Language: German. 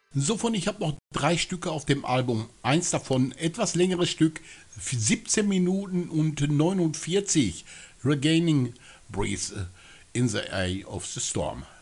So von, ich habe noch drei Stücke auf dem Album. Eins davon, etwas längeres Stück, 17 Minuten und 49. Regaining Breath in the Eye of the Storm.